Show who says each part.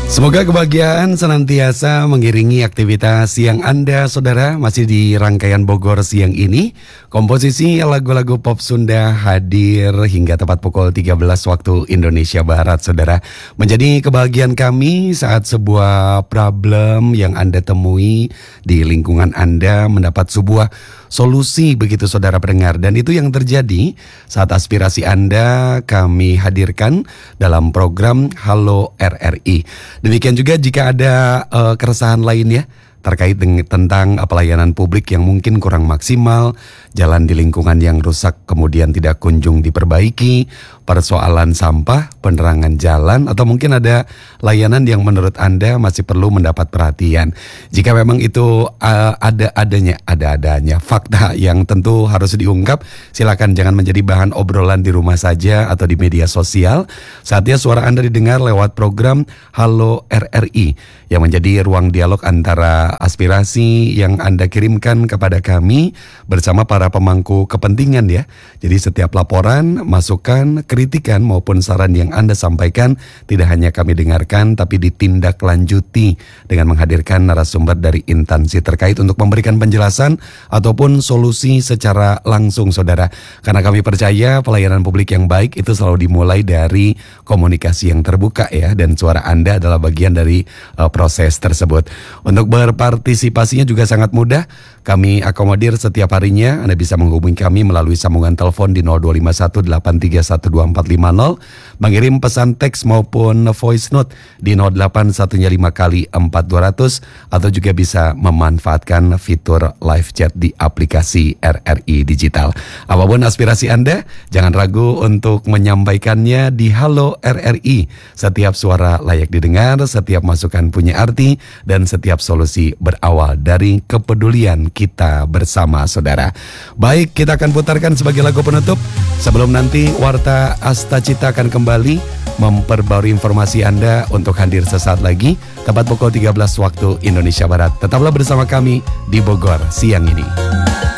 Speaker 1: Semoga kebahagiaan senantiasa mengiringi aktivitas siang Anda, saudara. Masih di rangkaian Bogor siang ini, komposisi lagu-lagu pop Sunda hadir hingga tepat pukul 13 waktu Indonesia Barat, saudara. Menjadi kebahagiaan kami saat sebuah problem yang Anda temui di lingkungan Anda mendapat sebuah solusi, begitu saudara pendengar. Dan itu yang terjadi saat aspirasi Anda kami hadirkan dalam program Halo RRI. Demikian juga jika ada keresahan lainnya terkait dengan tentang pelayanan publik yang mungkin kurang maksimal, jalan di lingkungan yang rusak kemudian tidak kunjung diperbaiki, persoalan sampah, penerangan jalan, atau mungkin ada layanan yang menurut Anda masih perlu mendapat perhatian. Jika memang itu ada adanya fakta yang tentu harus diungkap, silakan jangan menjadi bahan obrolan di rumah saja atau di media sosial. Saatnya suara Anda didengar lewat program Halo RRI yang menjadi ruang dialog antara aspirasi yang Anda kirimkan kepada kami bersama para pemangku kepentingan ya. Jadi setiap laporan, masukan, kritikan maupun saran yang Anda sampaikan tidak hanya kami dengarkan tapi ditindaklanjuti dengan menghadirkan narasumber dari instansi terkait untuk memberikan penjelasan ataupun solusi secara langsung, saudara. Karena kami percaya pelayanan publik yang baik itu selalu dimulai dari komunikasi yang terbuka ya, dan suara Anda adalah bagian dari proses tersebut. Untuk berpartisipasinya juga sangat mudah. Kami akomodir setiap harinya. Anda bisa menghubungi kami melalui sambungan telepon di 0251831250, mengirim pesan teks maupun voice note di 0815 atau juga bisa memanfaatkan fitur live chat di aplikasi RRI Digital. Apapun aspirasi Anda, jangan ragu untuk menyampaikannya di Halo RRI. Setiap suara layak didengar, setiap masukan punya arti, dan setiap solusi berawal dari kepedulian kita bersama, saudara. Baik, kita akan putarkan sebagai lagu penutup. Sebelum nanti Warta Astacita akan kembali memperbarui informasi Anda untuk hadir sesaat lagi tepat pukul 13 waktu Indonesia Barat. Tetaplah bersama kami di Bogor siang ini.